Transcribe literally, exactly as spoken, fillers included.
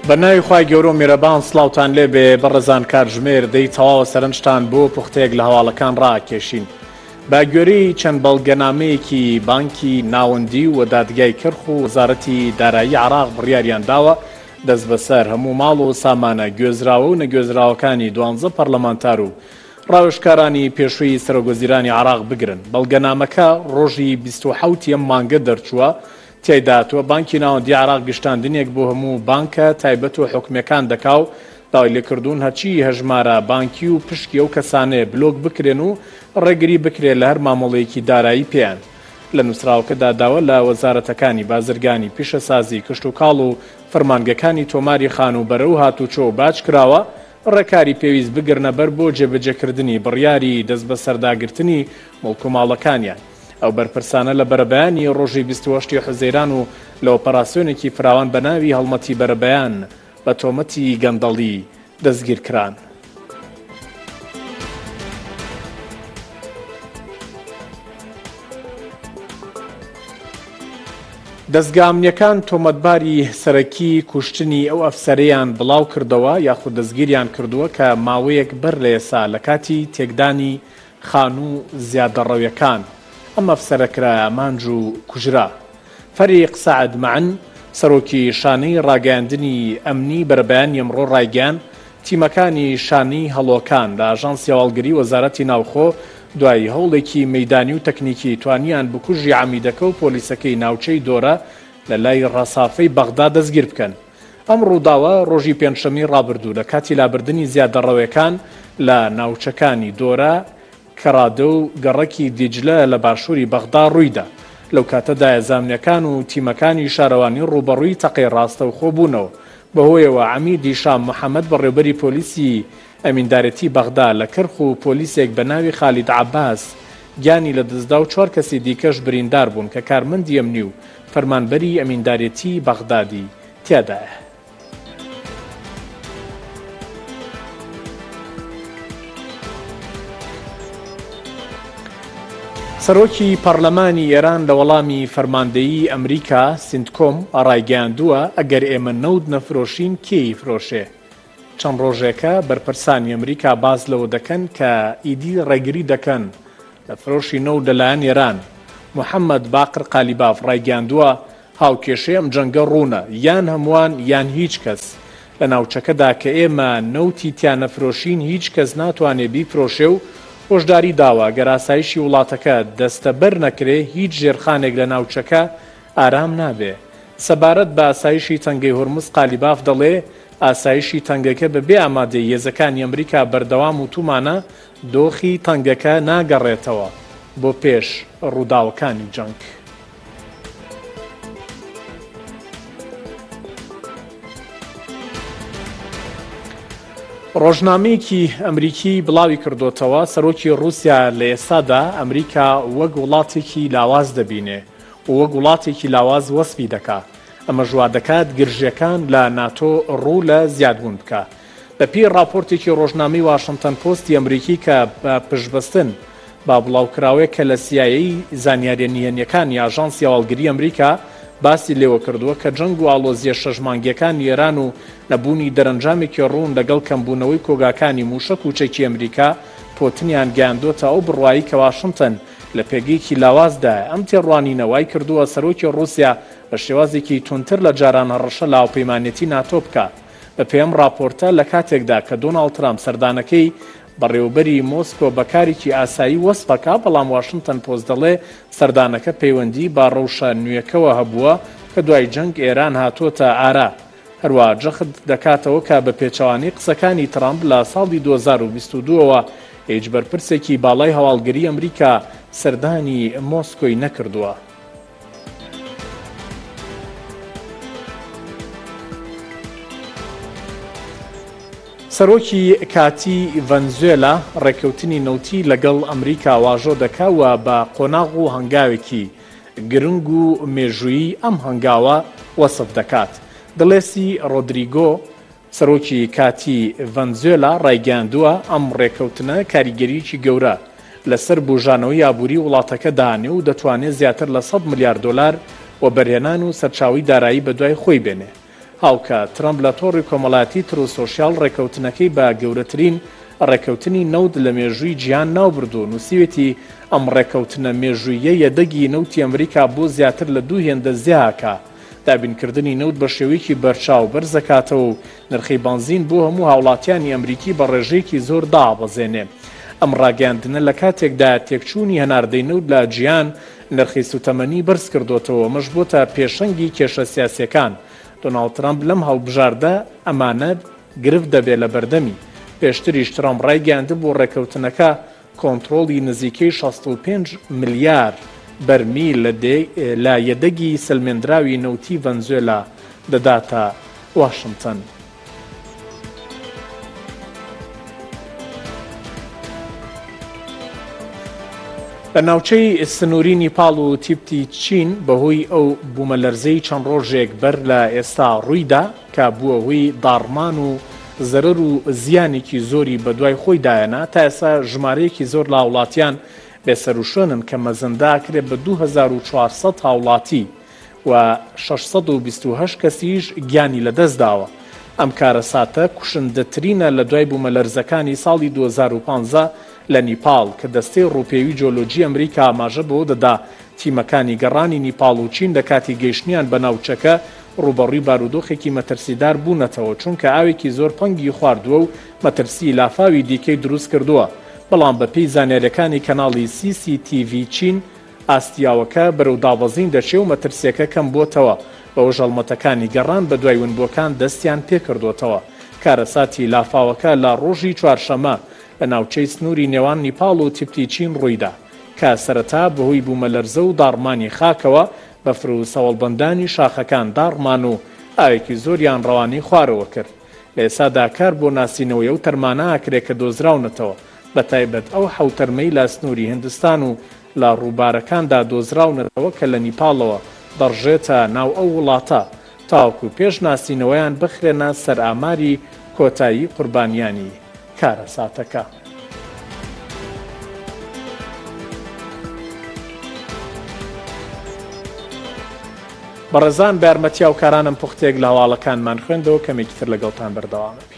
بەناوی خوای گەورە و میهرەبان سڵاوتان لێبێ بەڕێزان کاتژمێر دەی تەواوە سەرنجتان بۆ پوختەیەک لە هەواڵەکان ڕاکێشین. بە گوێرەی چەند بەڵگەنامەیەکی بانکی ناوەندی و دادگای کەرخ و وەزارەتی دارایی عێراق بڕیاریان داوە دەست بەسەر هەموو ماڵ و سامانە گوێزراوە و نەگوێزراوەکانی دوانزە پەرلەمانتار و ڕاوێژکارانی پێشووی سەرۆکوەزیرانی عێراق بگرن. بەڵگەنامەکە ڕۆژی بیست و حەوت مانگە دەرچووە. تێداتوە بانکی ناوەندی عێراق گشتاندنێک بۆ هەموو بانکە تایبەت و حکومەکان دەکاو داوای لێکردوون هەرچی هەژمارە بانکی و پشکی ئەو کەسانەیە بلۆک بکرێن و ڕێگری بکرێت لە هەر مامەڵەیەکی دارایی پێیان. لە نووسراوەکەدا داوە لە وەزارەتەکانی بازرگانی پیشەسازی کشت و کاڵ و فەرمانگەکانی تۆماری خان و بەرە و هاتوچۆ و باج کراوە ڕێکاری پێویست بگرنە بەر بۆ جێبەجێکردنی بڕیاری دەست بە سەرداگرتنی مڵک و ماڵەکانیان. ئەو بەرپرسانە لە بەرەبەیانی ڕۆژی بیست و هەشت حوزەیران و لە ئۆپەراسیۆنێکی فراوان بە ناوی هەڵمەتی بەرەبەیان بە تۆمەتی گەندەڵی دەستگیر کران. دەستگامنیەکان تۆمەتباری سەرەکی کوشتنی ئەو ئەفسەرەیان بڵاو کردەوە یاخود دەستگیریان کردووە کە ماوەیەک بەر لە ئێستا لە کاتی تێکدانی خان و زیادەڕەویەکان ئەم ئەفسەرەکرایە مانج و کوژرا. فەریق سەعد معن سەرۆکی شانەی ڕاگەیاندنی ئەمنی بەرەبەیانی ئەمڕۆ ڕایگەیان تیمەکانی شانەی هەڵۆکان لە ئاژانسی هەواڵگری وەزارەتی ناوخۆ دوای هەوڵێکی مەیدانی و تەکنیکی توانیان بکوژی عەمیدەکە و پۆلیسەکەی ناوچەی دۆرە لە لای ڕەسافەی بەغدا دەستگیر بکەن. ئەم ڕووداوە ڕۆژی پێنجشەمەی ڕابردوو لە کاتی لابردنی زیادەڕەویەکان لە ناوچەکانی دۆرە کەڕادە و گەڕەکی دیجلە لە باشووری بەغدا ڕوویدا. لەو کاتەدا ئێزامنیەکان و تیمەکانی شارەوانی ڕوبەڕووی تەقەی ڕاستەوخۆ بوونەوە. بەهۆیەوە عەمیدی شام محەممەد بەڕێوەبەری پۆلیسی ئەمیندارەتی بەغدا لە کەرخ و پۆلیسێک بە ناوی خالید عەباس گیانی لە دزدا و چوار کەسی دیکەش بریندار بوون کە کارمەندی ئەمنی و فەرمانبەری ئەمیندارەتی بەغدادی تیادایە. سەرۆکی پەرلەمانی ئێران لە وەڵامی فەرماندەیی ئەمریکا سینتکۆم ڕایگەیاندووە ئەگەر ئێمە نەود نەفرۆشین کێی فرۆشێ. چەند ڕۆژێکە بەرپرسانی ئەمریکا باز لەوە دەکەن کە ئیدی ڕێگری دەکەن لە فرۆشی نەود لەلایەن ئێران. محەممەد باقر قالیباف ڕایگەیاندووە هاوکێشەی ئەم جەنگە ڕوونە یان هەمووان یان هیچ کەس لە ناوچەکەدا کە ئێمە نەوتی تیانەفرۆشین هیچ کەس ناتوانێ بیفرۆشێ و هۆشداری داوە گەر ئاسایشی وڵاتەکە دەستەبەر نەکرێ هیچ ژێرخانێک لە ناوچەکە ئارام نابێ. سەبارەت بە ئاسایشی تەنگەی هورمز قالیباف دەڵێ ئاسایشی تەنگەکە بەبێ ئامادەی هێزەکانی ئەمریکا بەردەوام و تومانە دۆخی تەنگەکە ناگەڕێتەوە بۆ پێش ڕووداوەکانی جەنگ. ڕۆژنامەیەکی ئەمریکی بڵاوی کردوتەوە سەرۆکی رووسیا لە ئێستادا ئەمریکا وەک وڵاتێکی لاواز دەبینێ و وەک وڵاتێکی لاواز وەسفی دەکات. ئەمە ژوا دەکات گرژیەکان لە ناتۆ ڕوو لە زیادبوون بکە. بەپێی راپۆرتێکی ڕۆژنامەی واشنگتن پۆستی ئەمریکی کە بە پشتبەستن با بڵاوکراوەیە کە لە سیایی زانیاریە نهێنیەکانی ئاژانسی هەواڵگری ئەمریکا باسی لێوە کردووە کە جەنگ و ئاڵۆزیە شەژمانگیەکانی ئێران و نەبوونی دەرەنجامێکی ڕوون لەگەڵ کەمبوونەوەی کۆگاکانی موشک و چەکی ئەمریکا پۆتنیان گەیاندۆتە ئەو بڕوایی کە واشنگتن لە پێگەیەکی لاوازدا ئەم تێڕوانینەوەی کردووە سەرۆکی رووسیا بە شێوازێکی تونتر لە جاران هەڕەشە لە هاوپەیمانێتی ناتۆ بکە. بە پێم راپۆرتە لە کاتێکدا کە دۆناڵد ترامپ سەردانەکەی بەڕێوەبەری مۆسکۆ بەکارێکی ئاسایی وەسفەکە بەڵام واشنگتن پۆست دەڵێ سەردانەکە پەیوەندی با ڕەوشە نوێیەکەوە هەبووە کە دوای جەنگ ئێران هاتووەتە ئارا. هەروە جەخت دەکاتەوە کە بە پێچەوانەی قسەکانی ترامپ لە ساڵی دوو هەزار و بیست و دووەوە هیچ بەرپرسێکی باڵای هەواڵگری ئەمریکا سەردانی مۆسکۆی نەکردووە. سەرۆکی کاتی ڤەنزوێلا ڕێکەوتنی نەوتی لەگەڵ ئەمریکا واژۆ دەکاوە بە قۆناغ و هەنگاوێکی گرنگ و مێژوویی ئەم هەنگاوە وەسف دەکات. دڵێسی ڕۆدریگۆ سەرۆکی کاتی ڤەنزوێلا ڕایگەیاندووە ئەم ڕێکەوتنە کاریگەریەکی گەورە لەسەر بوژانەوەی ئابووری وڵاتەکە دانێ و دەتوانێت زیاتر لە سەد ملیار دۆلار و بەرهێنان و سەرچاوی دارایی بەدوای خۆی بێنێ. هاوکە ترامپ لە تۆڕی کۆمەڵایەتی ترۆسۆشیال ڕێکەوتنەکەی بە گەورەترین ڕێکەوتنی نەوت لە مێژووی جیهان ناوبردو و نووسیوێتی ئەم ڕێکەوتنە مێژوویە یەدەگی نەوتی ئەمریکا بۆ زیاتر لە دوو هێندە زیاکە دابینکردنی نەوت بە شێوەیەکی بەرچاو بەرزەکاتەوە و نرخی بانزین بۆ هەموو هاوڵاتیانی ئەمریکی بە ڕێژەیەکی زۆر دابەزێنێ. ئەم ڕاگەاندنە لە کاتێکدا تێکچوونی هەناردەی نەوت لە جیهان نرخی سوتەمەنی بەرز کردوتەوە مەش بۆتە پێشەنگی کێشە سیاسیەکان. دۆناڵد ترامپ لەم هەڵبژاردە ئەمانە گرفت دەبێت لە بەردەمی. پێشتریش ترامپ ڕایگەاندە بۆ ڕێکەوتنەکە کۆنتڕۆڵی نزیکەی شەست و پێنج ملیار بەرمیل لە یەدەگی سلمێنراوی نەوتی ڤەنزوێلا دەداتە واشنگتن. لە ناوچەی سنووری نیپاڵ و تیپتی چین بەهۆی ئەو بوومەلەرزەی چەند ڕۆژێک بەر لە ئێستا ڕوویدا کە بووە هۆی داڕمان و زەرەر و زیانێکی زۆری بەدوای خۆی دایەنا تا ئێستا ژمارەیەکی زۆر لە وڵاتیان بێسەروشۆنن کە مەزەنداکرێت بە دوو هەزار و چوارسەد هاوڵاتی و شەشسەد و بیست و هەشت کەسیش گیانی لەدەستداوە. ئەم کارە ساتە کوشندەترینە لە دوای بوومەلەرزەکانی ساڵی دوو هەزار و پانزە لە نیپاڵ کە دەستەی ڕووپێوی جۆلۆجی ئەمریکا ئاماژە بۆ دەدا تیمەکانی گەڕانی نیپاڵ و چین لە کاتی گەیشتنیان بە ناوچەکە ڕوبەڕووی بارودۆخێکی مەترسیدار بوونەتەوە چونکە ئاوێکی زۆر پەنگی خواردووە و مەترسی لافاوی دیکەی دروست کردووە. بەڵام بەپێی زانیاریەکانی کەناڵی سی سی تی ڤی چین ئاستیاوەکە بەرەو داوەزین دەچێ و مەترسیەکە کەم بۆتەوە بەوە ژەڵمەتەکانی گەڕان بە دوای ونبووەکان دەستیان پێکردوتەوە. کارەساتی لافاوەکە لە ڕۆژی چوارشەمە لە ناوچەی سنووری نێوان نیپاڵ و تیپتی چین ڕوویدا کە سەرەتا بەهۆی بوومەلەرزە و داڕمانی خاکەوە بە فرو سەوڵبەندانی شاخەکان داڕمان و ئاوێکی زۆریان ڕەوانەی خوارەوە کرد. لە ئێسادا کار بۆ ناسینەوەی ئەو تەرمانە ئاکرێت کە دۆزراونەتەوە بە تایبەت ئەو حەوتەرمەی لە سنووری هیندستان و لە ڕووبارەکاندا دۆزراونەتەوە کە لە نیپاڵەوە دەڕژێتە ناو ئەو وڵاتە تاوەکو پێش ناسینەوەیان بخرێنە سەر ئاماری کۆتایی قوربانیانی کارەساتەکە. بەڕێزان بە یارمەتیا و کارانم پوختێک لە هەواڵەکانمان خوێندەوە کەمێکی تر لەگەڵتان بەردەوامە.